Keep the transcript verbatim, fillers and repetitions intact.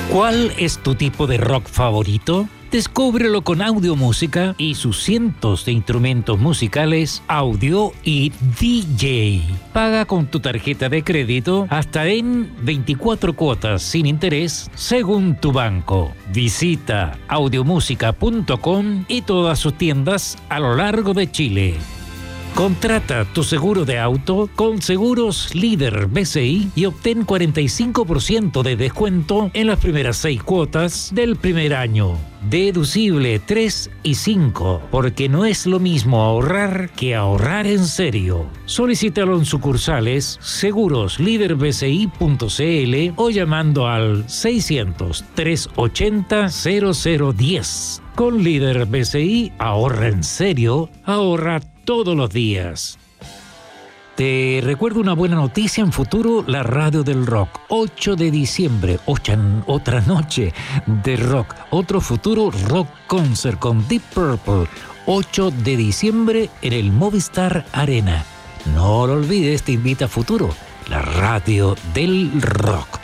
¿Cuál es tu tipo de rock favorito? Descúbrelo con Audiomúsica y sus cientos de instrumentos musicales, audio y D J. Paga con tu tarjeta de crédito hasta en veinticuatro cuotas sin interés según tu banco. Visita audiomúsica punto com y todas sus tiendas a lo largo de Chile. Contrata tu seguro de auto con Seguros Líder B C I y obtén cuarenta y cinco por ciento de descuento en las primeras seis cuotas del primer año. Deducible tres y cinco, porque no es lo mismo ahorrar que ahorrar en serio. Solicítalo en sucursales seguros líder b c i punto c l o llamando al seiscientos, trescientos ochenta, cero cero diez. Con Líder B C I, ahorra en serio, ahorra todos los días. Te recuerdo una buena noticia en futuro, la radio del rock. ocho de diciembre, ocha, otra noche de rock. Otro futuro rock concert con Deep Purple. ocho de diciembre en el Movistar Arena. No lo olvides, te invita a futuro, la radio del rock.